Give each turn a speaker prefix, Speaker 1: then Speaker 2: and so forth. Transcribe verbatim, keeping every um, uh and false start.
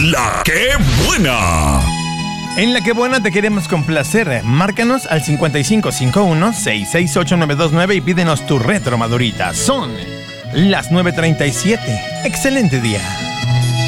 Speaker 1: La que buena.
Speaker 2: En La que buena te queremos complacer. Márcanos al cincuenta y cinco cincuenta y uno, sesenta y seis ocho nueve dos nueve y pídenos tu retro, Madurita. Son las nueve treinta y siete. Excelente día.